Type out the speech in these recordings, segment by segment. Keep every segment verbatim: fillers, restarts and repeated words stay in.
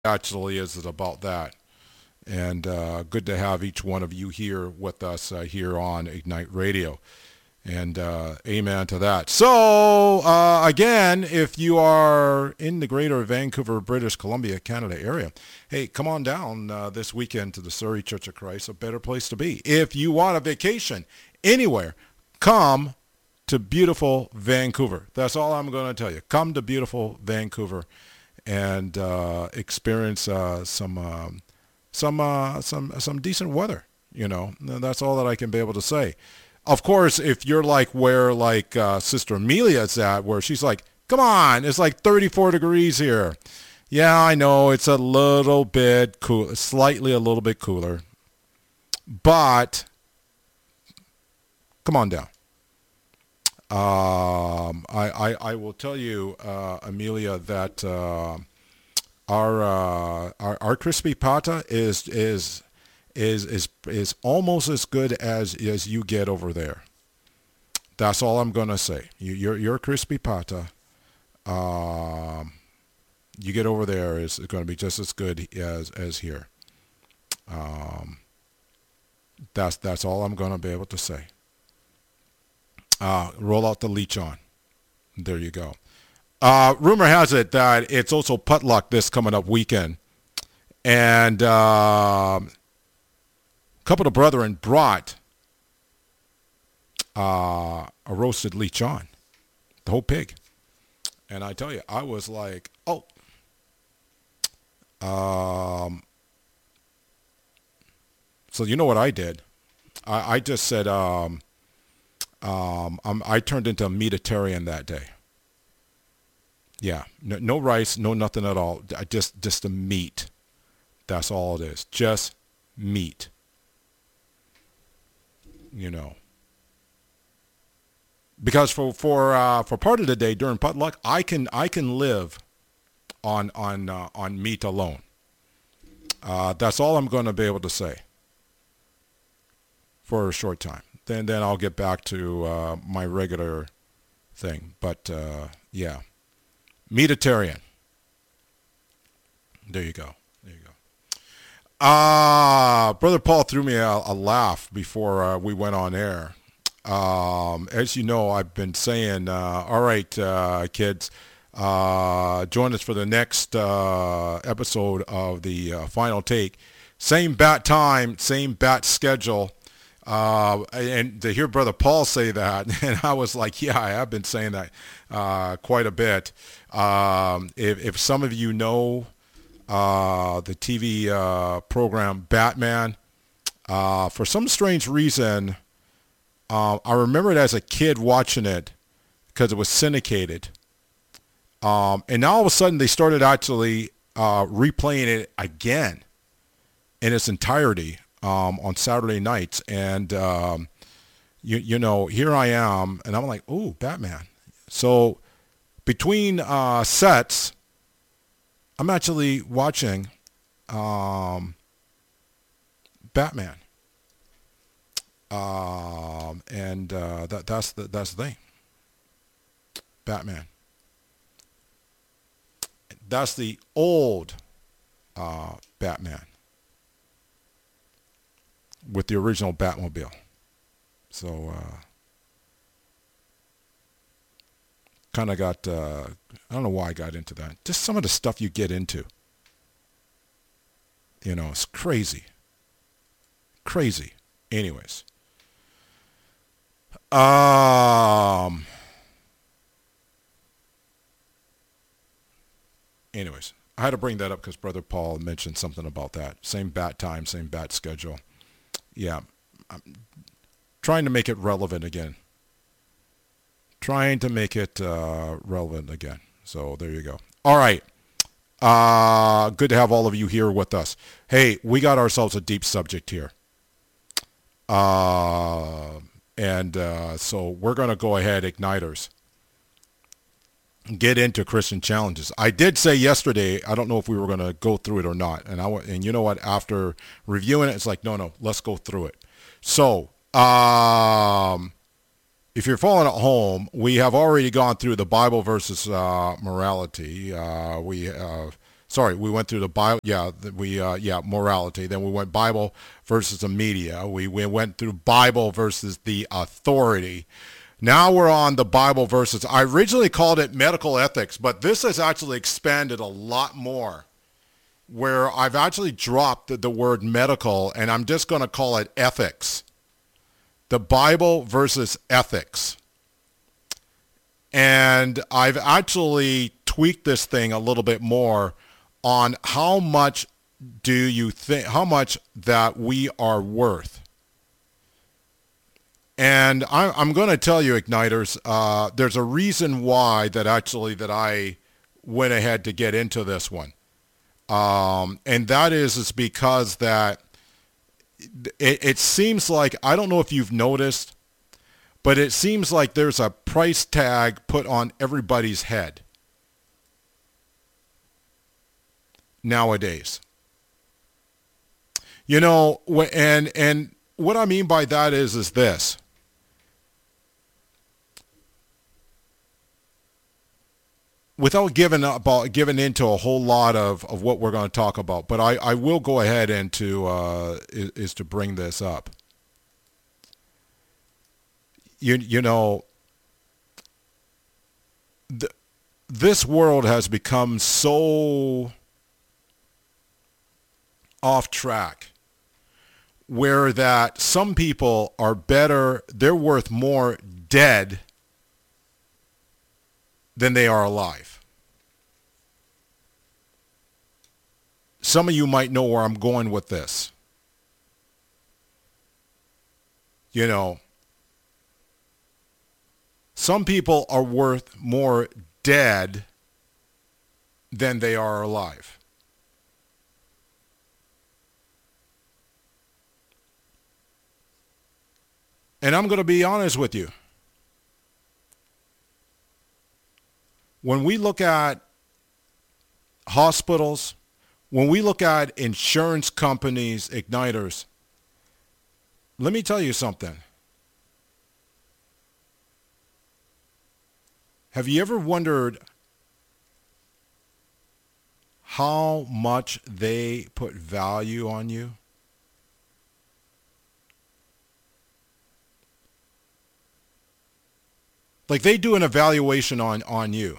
actually is it about that. And uh, good to have each one of you here with us uh, here on Ignite Radio. And uh, amen to that. So, uh, again, if you are in the greater Vancouver, British Columbia, Canada area, hey, come on down uh, this weekend to the Surrey Church of Christ, a better place to be. If you want a vacation anywhere, come to beautiful Vancouver. That's all I'm going to tell you. Come to beautiful Vancouver and uh, experience uh, some um, some uh, some some decent weather. You know, that's all that I can be able to say. Of course, if you're like where like uh, Sister Amelia's at, where she's like, come on, it's like thirty-four degrees here. Yeah, I know it's a little bit cool, slightly a little bit cooler, but come on down. Um, I, I, I will tell you, uh, Amelia, that uh, our, uh, our our crispy pata is is is is is almost as good as as you get over there. That's all I'm gonna say. You, your your crispy pata, um, you get over there is going to be just as good as as here. Um, that's that's all I'm gonna be able to say. Uh, roll out the leech on. There you go. Uh, rumor has it that it's also Putluck this coming up weekend, and uh, a couple of brethren brought uh, a roasted lechon, the whole pig. And I tell you, I was like, oh. Um, so you know what I did? I, I just said, um, um, I'm, I turned into a meatitarian that day. Yeah, no, no rice, no nothing at all. I just just the meat. That's all it is. Just meat. You know. Because for for uh, for part of the day during potluck, I can I can live on on uh, on meat alone. Uh, that's all I'm going to be able to say for a short time. Then then I'll get back to uh, my regular thing. But uh, yeah, meatitarian. There you go. There you go. Ah, uh, Brother Paul threw me a, a laugh before uh, we went on air. Um, as you know, I've been saying, uh, all right, uh, kids, uh, join us for the next uh, episode of the uh, Final Take. Same bat time, same bat schedule. Uh, and to hear Brother Paul say that, and I was like, yeah, I have been saying that uh, quite a bit. Um, if, if some of you know uh, the T V uh, program Batman, uh, for some strange reason, uh, I remember it as a kid watching it because it was syndicated. Um, and now all of a sudden they started actually uh, replaying it again in its entirety. Um, on Saturday nights, and um, you you know, here I am, and I'm like, ooh, Batman. So between uh, sets, I'm actually watching um, Batman, um, and uh, that that's the that's the thing. Batman. That's the old uh, Batman. With the original Batmobile. So, uh, kind of got, uh, I don't know why I got into that. Just some of the stuff you get into. You know, it's crazy. Crazy. Anyways. Um, anyways, I had to bring that up because Brother Paul mentioned something about that. Same bat time, same bat schedule. Yeah, I'm trying to make it relevant again. Trying to make it uh, relevant again. So there you go. All right. Uh, good to have all of you here with us. Hey, we got ourselves a deep subject here. Uh, and uh, so we're going to go ahead, Igniters, get into Christian challenges. I did say yesterday, I don't know if we were going to go through it or not. And I and you know what? After reviewing it, it's like, no, no, let's go through it. So, um, if you're following at home, we have already gone through the Bible versus uh, morality. Uh, we have Sorry, we went through the Bible. Yeah, the- we uh, yeah morality. Then we went Bible versus the media. We we went through Bible versus the authority. Now we're on the Bible versus. I originally called it medical ethics, but this has actually expanded a lot more. Where I've actually dropped the, the word medical, and I'm just going to call it ethics. The Bible versus ethics. And I've actually tweaked this thing a little bit more on how much do you think, how much that we are worth. And I, I'm going to tell you, Igniters, uh, there's a reason why that actually that I went ahead to get into this one. Um, and that is, is because that it, it seems like, I don't know if you've noticed, but it seems like there's a price tag put on everybody's head nowadays. You know, and and what I mean by that is is this. Without giving up, giving into a whole lot of, of what we're going to talk about, but I, I will go ahead and to uh, is, is to bring this up. You you know, th- this world has become so off track, where that some people are better, they're worth more dead than they are alive. Some of you might know where I'm going with this. You know, some people are worth more dead than they are alive. And I'm going to be honest with you. When we look at hospitals, when we look at insurance companies, Igniters, let me tell you something. Have you ever wondered how much they put value on you? Like they do an evaluation on, on you.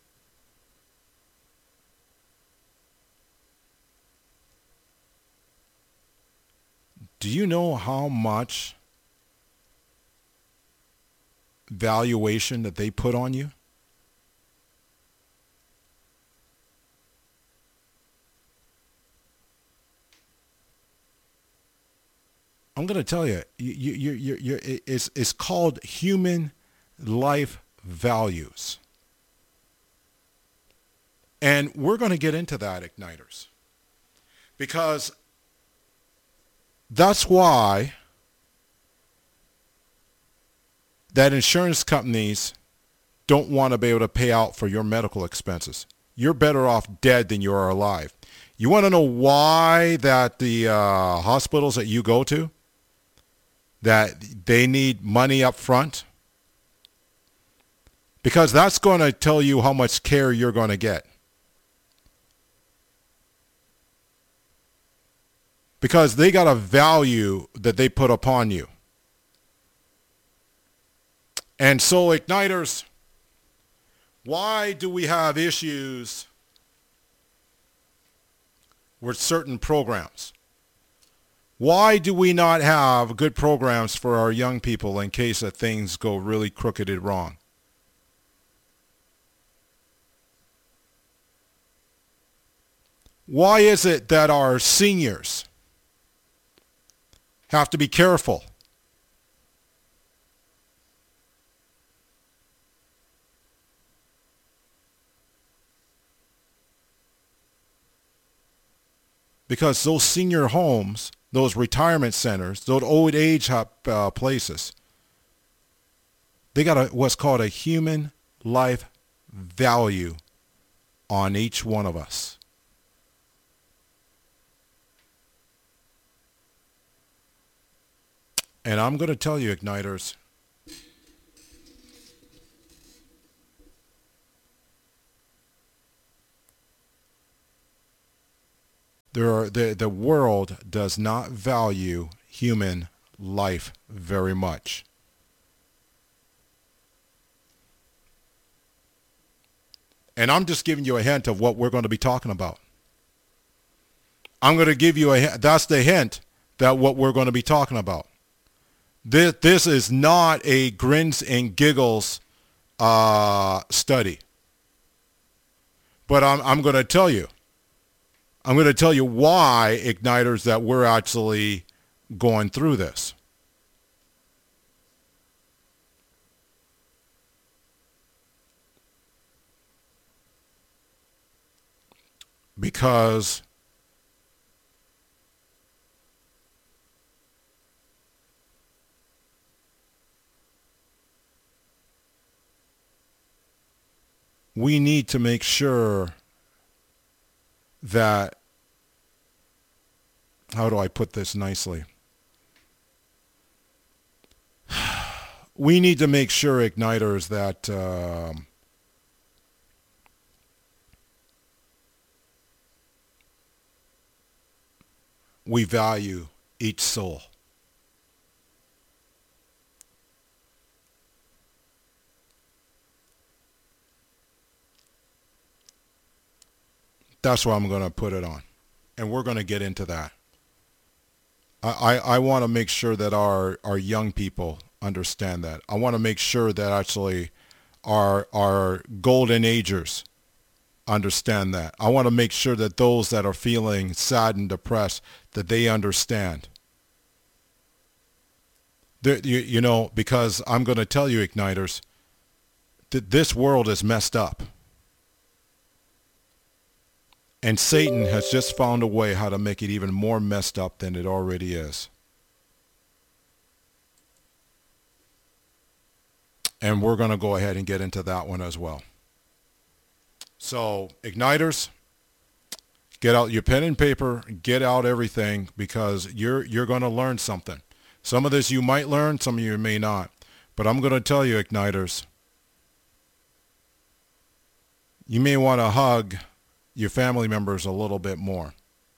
Do you know how much valuation that they put on you? I'm going to tell you, you, you, you, you, it's, it's called human life values. And we're going to get into that, Igniters. Because that's why that insurance companies don't want to be able to pay out for your medical expenses. You're better off dead than you are alive. You want to know why that the uh, hospitals that you go to, that they need money up front? Because that's going to tell you how much care you're going to get. Because they got a value that they put upon you. And so, Igniters, why do we have issues with certain programs? Why do we not have good programs for our young people in case that things go really crooked and wrong? Why is it that our seniors have to be careful? Because those senior homes, those retirement centers, those old age uh, places, they got a, what's called a human life value on each one of us. And I'm going to tell you, Igniters, There are, the, the world does not value human life very much. And I'm just giving you a hint of what we're going to be talking about. I'm going to give you a, that's the hint that what we're going to be talking about. This, this is not a grins and giggles uh, study. But I'm, I'm going to tell you, I'm going to tell you why, Igniters, that we're actually going through this. Because we need to make sure that, how do I put this nicely? We need to make sure, Igniters, that um, we value each soul. That's what I'm going to put it on. And we're going to get into that. I, I, I want to make sure that our, our young people understand that. I want to make sure that actually our, our golden agers understand that. I want to make sure that those that are feeling sad and depressed, that they understand. The, you, you know, because I'm going to tell you, Igniters, that this world is messed up. And Satan has just found a way how to make it even more messed up than it already is. And we're going to go ahead and get into that one as well. So, Igniters, get out your pen and paper, get out everything, because you're you're going to learn something. Some of this you might learn, some of you may not. But I'm going to tell you, Igniters, you may want to hug your family members a little bit more.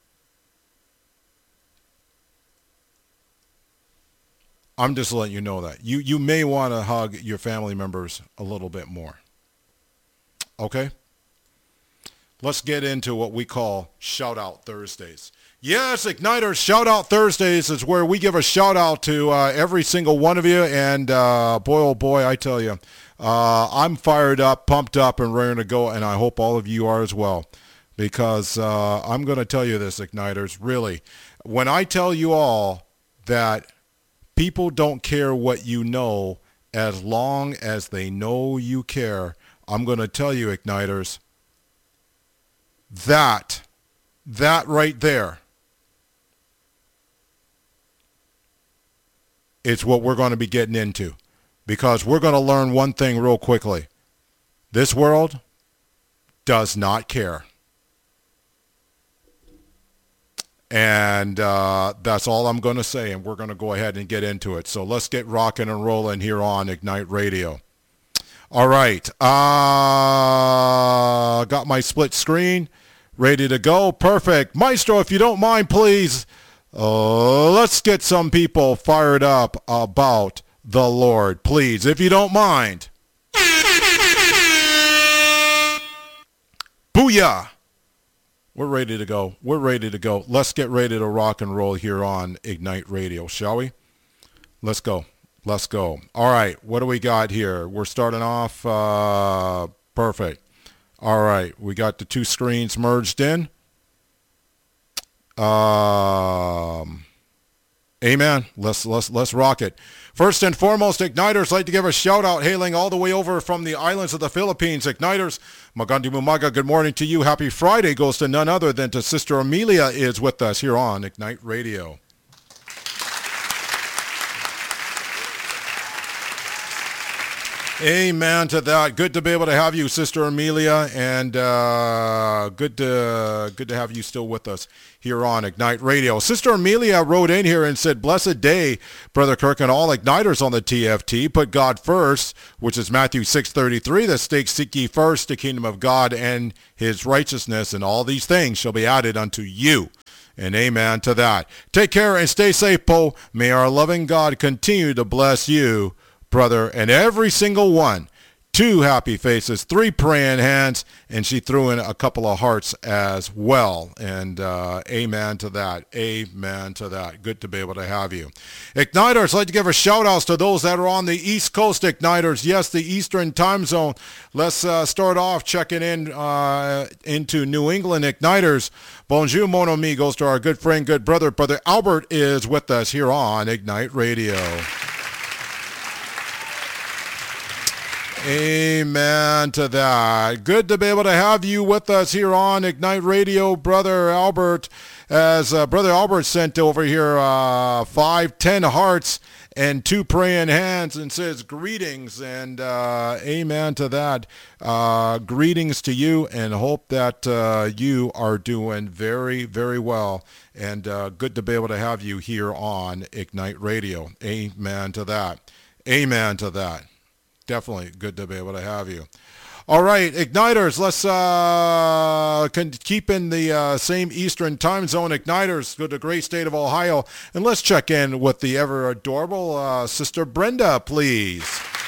I'm just letting you know that. You you may want to hug your family members a little bit more. Okay? Let's get into what we call Shout Out Thursdays. Yes, Igniters, Shout Out Thursdays is where we give a shout out to uh, every single one of you. And uh, boy, oh boy, I tell you, uh, I'm fired up, pumped up, and ready to go. And I hope all of you are as well. Because uh, I'm going to tell you this, Igniters, really. When I tell you all that people don't care what you know as long as they know you care, I'm going to tell you, Igniters, that, that right there is what we're going to be getting into. Because we're going to learn one thing real quickly. This world does not care. And uh, that's all I'm going to say, and we're going to go ahead and get into it. So let's get rocking and rolling here on Ignite Radio. All right. Uh, got my split screen ready to go. Perfect. Maestro, if you don't mind, please, uh, let's get some people fired up about the Lord. Please, if you don't mind. Booyah. We're ready to go. We're ready to go. Let's get ready to rock and roll here on Ignite Radio, shall we? Let's go. Let's go. All right. What do we got here? We're starting off. Uh, perfect. All right. We got the two screens merged in. Um, amen. Let's let's let's rock it. First and foremost, Igniters, like to give a shout out, hailing all the way over from the islands of the Philippines. Igniters, Magandang Umaga, good morning to you. Happy Friday goes to none other than to Sister Amelia is with us here on Ignite Radio. Amen to that. Good to be able to have you, Sister Amelia, and uh, good to good to have you still with us here on Ignite Radio. Sister Amelia wrote in here and said, "Blessed day, Brother Kirk, and all Igniters on the T F T. Put God first," which is Matthew six thirty-three. "The stake seek ye first the kingdom of God and his righteousness, and all these things shall be added unto you." and amen to that. Take care and stay safe, Poe. May our loving God continue to bless you, brother, and every single one. Two happy faces, three praying hands, and she threw in a couple of hearts as well. And uh, amen to that. Amen to that. Good to be able to have you. Igniters, I'd like to give a shout outs to those that are on the East Coast. Igniters, yes, the Eastern time zone. Let's uh, start off checking in uh, into New England. Igniters, bonjour, mon ami, goes to our good friend, good brother. Brother Albert is with us here on Ignite Radio. Amen to that. Good to be able to have you with us here on Ignite Radio, Brother Albert. As uh, Brother Albert sent over here uh, five, ten hearts and two praying hands and says greetings, and uh, amen to that. Uh, greetings to you, and hope that uh, you are doing very, very well. And uh, good to be able to have you here on Ignite Radio. Amen to that. Amen to that. Definitely good to be able to have you. All right, Igniters, let's uh, keep in the uh, same Eastern time zone. Igniters, go to the great state of Ohio, and let's check in with the ever adorable uh, Sister Brenda, please.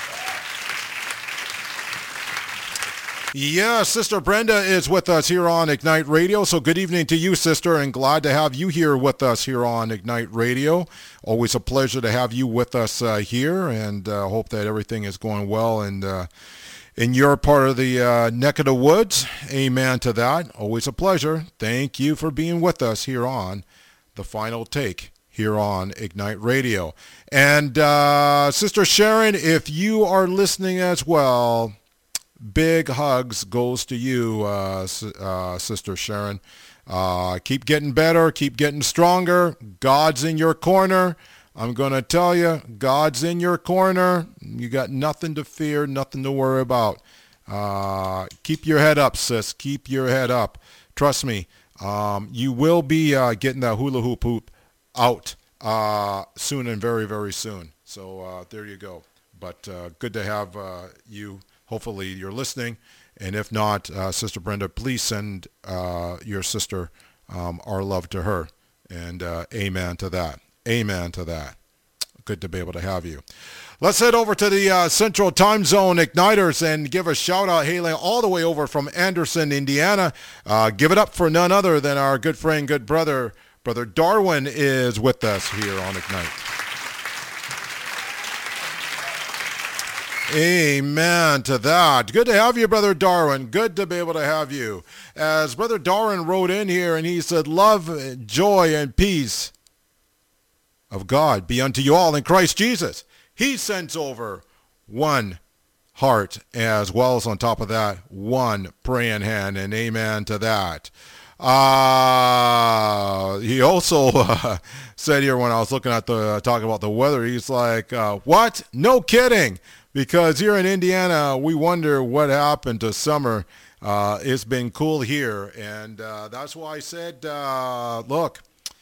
Yeah, Sister Brenda is with us here on Ignite Radio. So good evening to you, sister, and glad to have you here with us here on Ignite Radio. Always a pleasure to have you with us uh, here, and uh, hope that everything is going well and uh, in your part of the uh, neck of the woods. Amen to that. Always a pleasure. Thank you for being with us here on The Final Take here on Ignite Radio. And uh, Sister Sharon, if you are listening as well, big hugs goes to you, uh, uh, Sister Sharon. Uh, keep getting better. Keep getting stronger. God's in your corner. I'm going to tell you, God's in your corner. You got nothing to fear, nothing to worry about. Uh, keep your head up, sis. Keep your head up. Trust me, um, you will be uh, getting that hula hoop hoop out uh, soon and very, very soon. So uh, there you go. But uh, good to have uh, you. Hopefully you're listening, and if not, uh, Sister Brenda, please send uh, your sister um, our love to her, and uh, amen to that. Amen to that. Good to be able to have you. Let's head over to the uh, Central Time Zone Igniters and give a shout out, hailing all the way over from Anderson, Indiana. Uh, give it up for none other than our good friend, good brother, Brother Darwin is with us here on Ignite. Amen to that. Good to have you, Brother Darwin. Good to be able to have you. As Brother Darwin wrote in here, and he said, love, joy, and peace of God be unto you all in Christ Jesus. He sends over one heart, as well as on top of that, one praying hand, and amen to that. Uh, he also uh, said here when I was looking at the, uh, talking about the weather, he's like, uh, what? No kidding. Because here in Indiana, we wonder what happened to summer. Uh, it's been cool here, and uh, that's why I said, uh, look,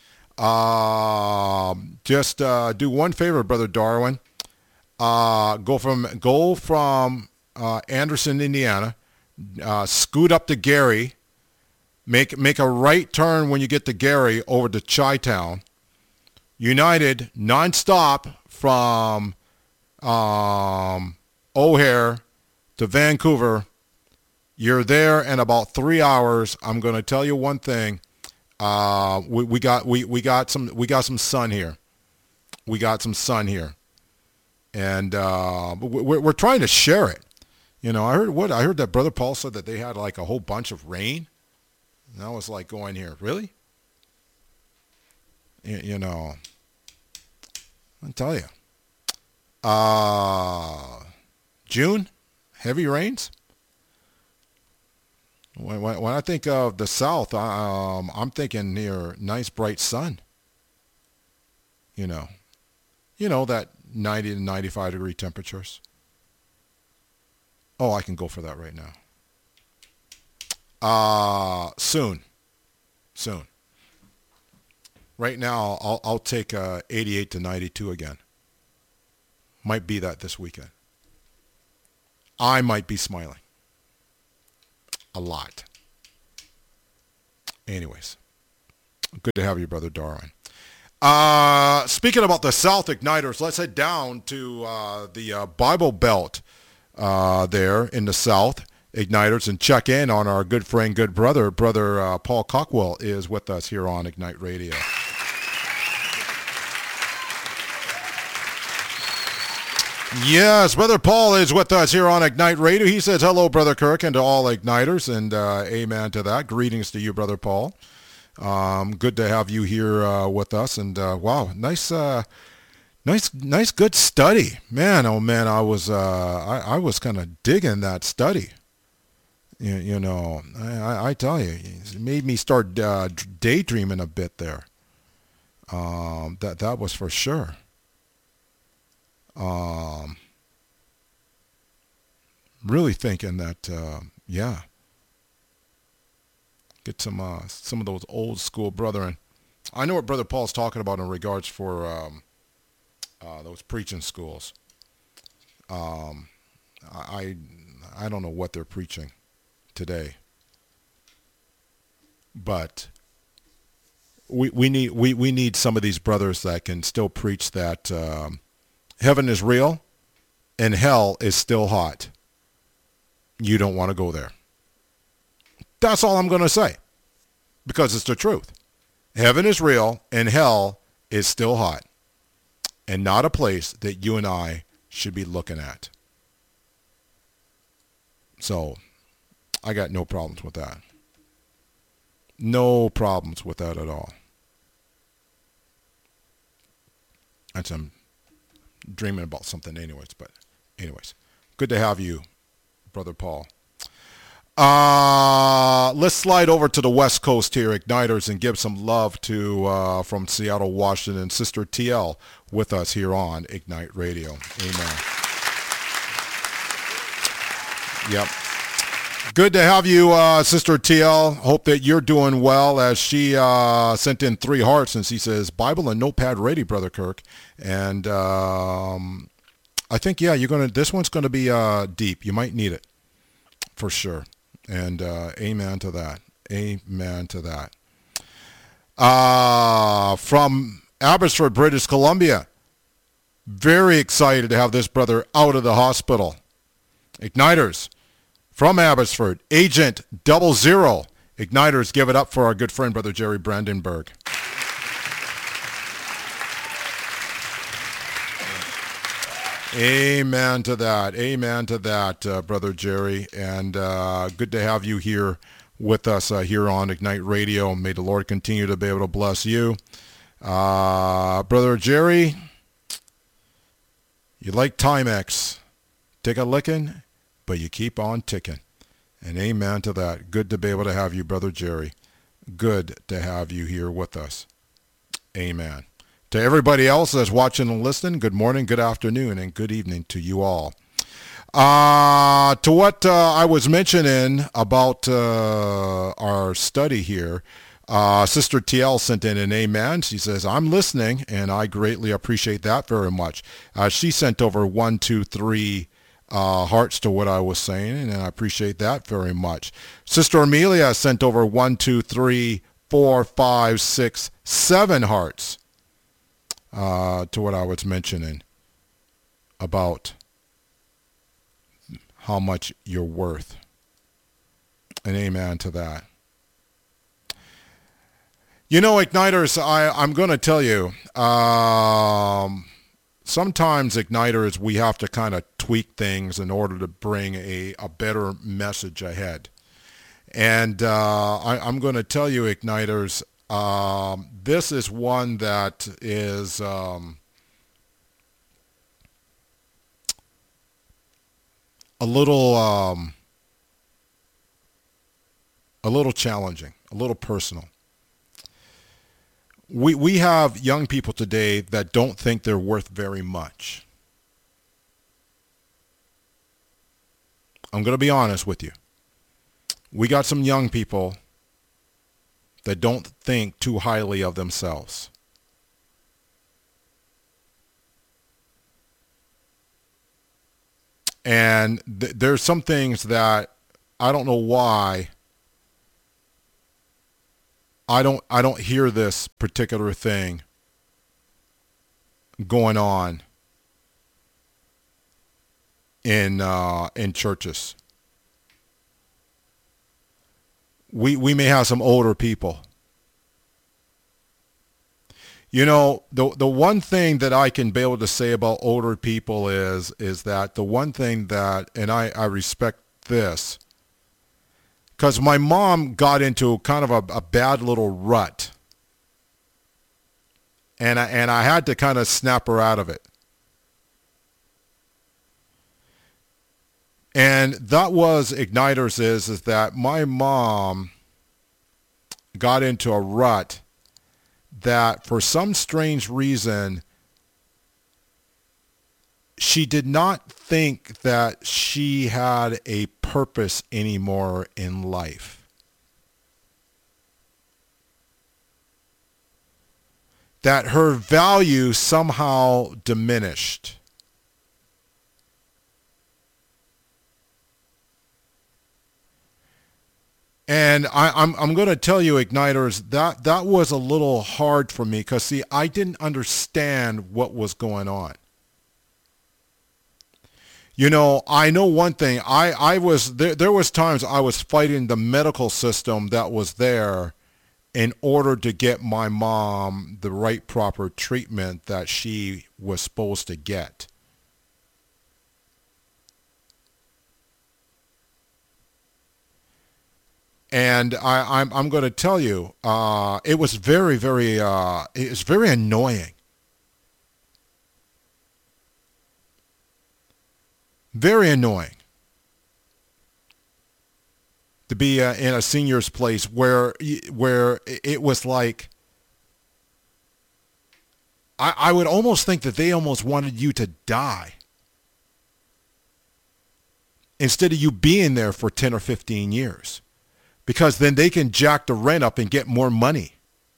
uh, just uh, do one favor, Brother Darwin. Uh, go from go from uh, Anderson, Indiana, uh, scoot up to Gary, make make a right turn when you get to Gary over to Chi-Town. United nonstop from Um, O'Hare to Vancouver. You're there in about three hours. I'm going to tell you one thing. Uh, we, we got we, we got some we got some sun here. We got some sun here, and uh, we're we're trying to share it. You know, I heard what I heard that Brother Paul said that they had like a whole bunch of rain. And I was like going here, really? You, you know, I'll tell you. Uh, June, heavy rains. When, when, when I think of the South, um, I'm thinking near nice bright sun. You know, you know that ninety to ninety-five degree temperatures. Oh, I can go for that right now. Uh, soon, soon. Right now, I'll I'll take uh, eighty-eight to ninety-two again. Might be that this weekend. I might be smiling. A lot. Anyways. Good to have you, Brother Darwin. Uh, speaking about the South Igniters, let's head down to uh, the uh, Bible Belt uh, there in the South Igniters and check in on our good friend, good brother. Brother uh, Paul Cockwell is with us here on Ignite Radio. Yes, Brother Paul is with us here on Ignite Radio. He says, hello, Brother Kirk, and to all Igniters, and uh, amen to that. Greetings to you, Brother Paul. Um, good to have you here uh, with us, and uh, wow, nice, uh, nice, nice, good study, man. Oh man, I was, uh, I, I was kind of digging that study. You, you know, I, I, I tell you, it made me start uh, daydreaming a bit there. Um, that that was for sure. Um, really thinking that, uh, yeah, get some uh, some of those old school brethren. I know what Brother Paul's talking about in regards for um, uh, those preaching schools. Um, I I don't know what they're preaching today, but we we need we, we need some of these brothers that can still preach that. Um, Heaven is real, and hell is still hot. You don't want to go there. That's all I'm going to say, because it's the truth. Heaven is real, and hell is still hot, and not a place that you and I should be looking at. So, I got no problems with that. No problems with that at all. That's some dreaming about something anyways, but anyways, good to have you, Brother Paul. Uh, let's slide over to the West Coast here, Igniters, and give some love to, uh, from Seattle, Washington, Sister T L with us here on Ignite Radio. Amen. Yep. Good to have you, uh, Sister T L. Hope that you're doing well, as she uh, sent in three hearts, and she says, Bible and notepad ready, Brother Kirk. And um, I think, yeah, you're gonna. This one's going to be uh, deep. You might need it for sure. And uh, amen to that. Amen to that. Uh, from Abbotsford, British Columbia. Very excited to have this brother out of the hospital. Igniters. From Abbotsford, Agent Double Zero. Igniters, give it up for our good friend, Brother Jerry Brandenburg. Amen to that. Amen to that, uh, Brother Jerry. And uh, good to have you here with us uh, here on Ignite Radio. May the Lord continue to be able to bless you. Uh, Brother Jerry, you like Timex. Take a licking, but you keep on ticking. And amen to that. Good to be able to have you, Brother Jerry. Good to have you here with us. Amen. To everybody else that's watching and listening, good morning, good afternoon, and good evening to you all. Uh, to what uh, I was mentioning about uh, our study here, uh, Sister T L sent in an amen. She says, I'm listening, and I greatly appreciate that very much. Uh, she sent over one, two, three uh, hearts to what I was saying, and I appreciate that very much. Sister Amelia sent over one, two, three, four, five, six, seven hearts. Uh, to what I was mentioning about how much you're worth. And amen to that. You know, Igniters, I, I'm going to tell you, um, sometimes Igniters, we have to kind of tweak things in order to bring a, a better message ahead. And uh, I, I'm going to tell you, Igniters, Um, this is one that is um, a little um, a little challenging, a little personal. We we have young people today that don't think they're worth very much. I'm going to be honest with you. We got some young people that don't think too highly of themselves. And th- there's some things that I don't know why I don't I don't hear this particular thing going on in uh, in churches. We we may have some older people. You know, the the one thing that I can be able to say about older people is is that the one thing that, and I, I respect this, because my mom got into kind of a, a bad little rut, and I, and I had to kind of snap her out of it. And that was Igniters is, is that my mom got into a rut that for some strange reason, she did not think that she had a purpose anymore in life. That her value somehow diminished. And I, I'm I'm going to tell you, Igniters, that that was a little hard for me because, see, I didn't understand what was going on. You know, I know one thing. I, I was there. There was times I was fighting the medical system that was there in order to get my mom the right proper treatment that she was supposed to get. And I, I'm I'm going to tell you, uh, it was very, very, uh, it was very annoying. Very annoying to be uh, in a senior's place where where it was like, I, I would almost think that they almost wanted you to die instead of you being there for ten or fifteen years. Because then they can jack the rent up and get more money.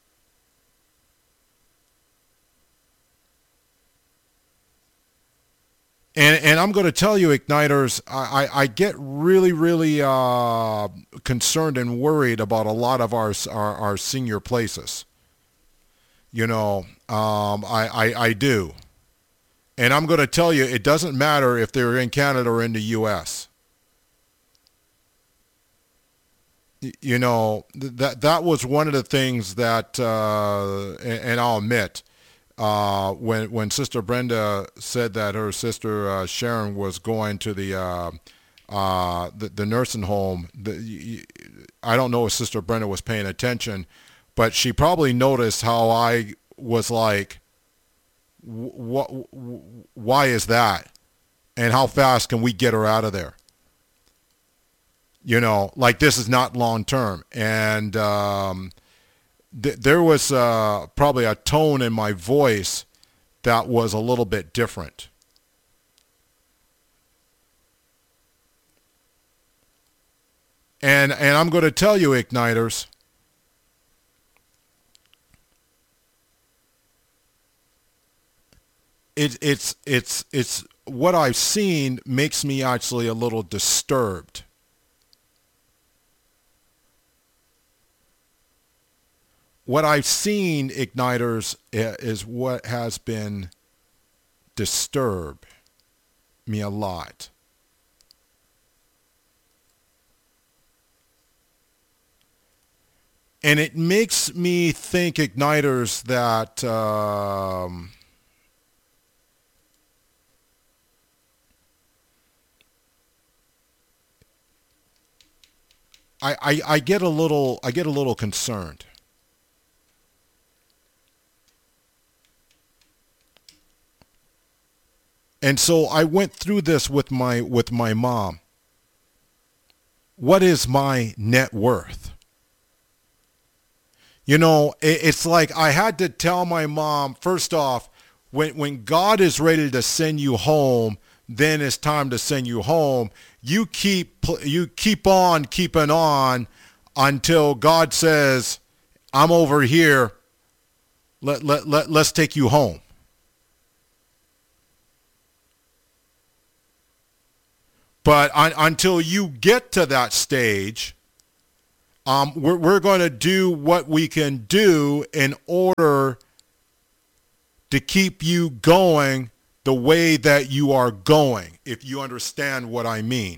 And and I'm going to tell you, Igniters, I, I, I get really, really uh, concerned and worried about a lot of our our, our senior places. You know, um, I, I, I do. And I'm going to tell you, it doesn't matter if they're in Canada or in the U S You know, that that was one of the things that, uh, and, and I'll admit, uh, when when Sister Brenda said that her sister uh, Sharon was going to the uh, uh, the, the nursing home, the, I don't know if Sister Brenda was paying attention, but she probably noticed how I was like, what? Why is that? And how fast can we get her out of there? You know, like this is not long term. And um, th- there was uh, probably a tone in my voice that was a little bit different. And and I'm going to tell you, Igniters, it, it's it's it's what I've seen makes me actually a little disturbed. What I've seen, Igniters, is what has been disturbed me a lot. And it makes me think, Igniters, that um, I, I, I get a little I get a little concerned. And so I went through this with my with my mom. What is my net worth? You know, it's like I had to tell my mom, first off, when when God is ready to send you home, then it's time to send you home. You keep you keep on keeping on until God says, I'm over here. Let let let let's take you home. But un, until you get to that stage, Um, we're we're going to do what we can do in order to keep you going the way that you are going, if you understand what I mean.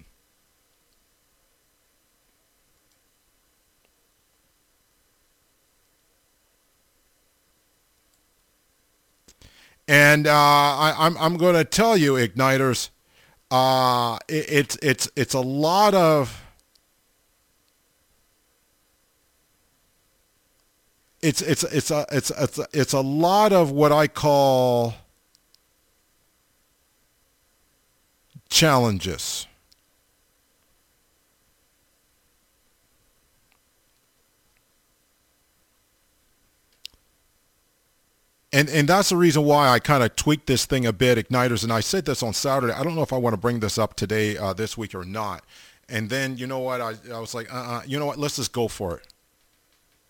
And uh, I, I'm I'm going to tell you, Igniters, uh, it, it's it's it's a lot of it's it's it's a it's it's a, it's a lot of what I call challenges. And and that's the reason why I kind of tweaked this thing a bit, Igniters. And I said this on Saturday. I don't know if I want to bring this up today, uh, this week or not. And then, you know what? I, I was like, uh-uh, you know what? Let's just go for it.